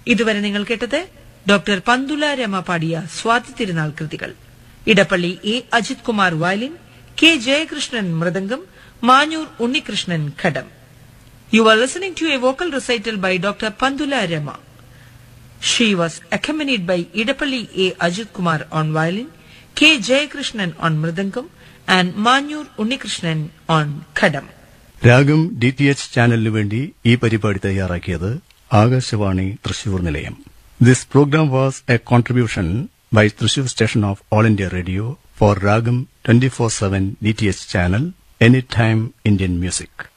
ഇതുവരെ നിങ്ങൾ കേട്ടത് ഡോക്ടർ പന്തുല രമ പാടിയ സ്വാതി തിരുനാൾ കൃതികൾ. Edappally A Ajith Kumar violin, K Jayakrishnan mridangam, Manjoor Unnikrishnan ghatam. You are listening to a vocal recital by Dr. Pandula Rama. She was accompanied by Idapalli A. Ajit Kumar on violin, K. Jayakrishnan on mridangam, and Manyur Unnikrishnan on khadam. രാഗം DTH ചാനലിനു വേണ്ടി ഈ പരിപാടി തയ്യാറാക്കിയത് ആകാശവാണി തൃശൂർ നിലയം. This programme was A contribution by Thrissur station of All India Radio for Ragam 24/7 DTH channel, Anytime Indian Music.